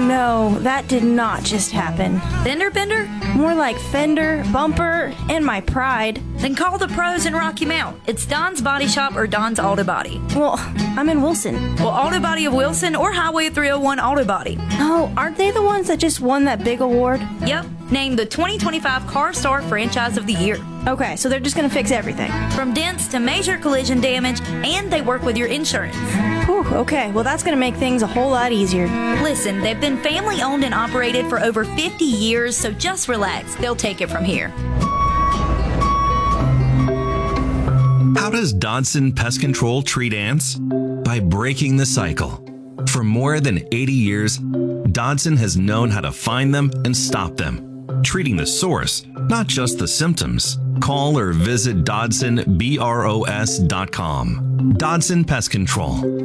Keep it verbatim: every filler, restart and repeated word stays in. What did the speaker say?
no, that did not just happen. Fender bender? More like fender, bumper, and my pride. Then call the pros in Rocky Mount. It's Don's Body Shop or Don's Auto Body. Well, I'm in Wilson. Well, Auto Body of Wilson or Highway three oh one Auto Body. Oh, aren't they the ones that just won that big award? Yep, named the twenty twenty-five Car Star Franchise of the Year. Okay, so they're just going to fix everything. From dents to major collision damage, and they work with your insurance. Whew, okay, well that's going to make things a whole lot easier. Listen, they've been family owned and operated for over fifty years, so just relax. They'll take it from here. How does Dodson Pest Control treat ants? By breaking the cycle. For more than eighty years, Dodson has known how to find them and stop them, treating the source, not just the symptoms. Call or visit Dodson Bros dot com. Dodson Pest Control.